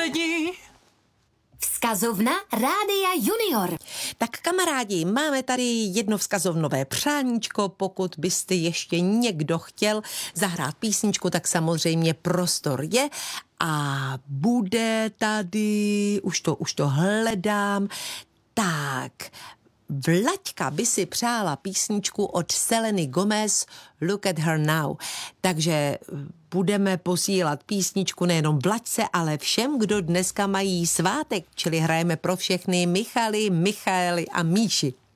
poslední. Vzkazovna Rádia Junior. Tak kamarádi, máme tady jedno vzkazovnové přáníčko, pokud byste ještě někdo chtěl zahrát písničku, tak samozřejmě prostor je a bude tady, už to hledám, tak Vlaďka by si přála písničku od Seleny Gomez Look at Her Now. Takže budeme posílat písničku nejenom Vlaďce, ale všem, kdo dneska mají svátek, čili hrajeme pro všechny Michaly, Michaely a Míši.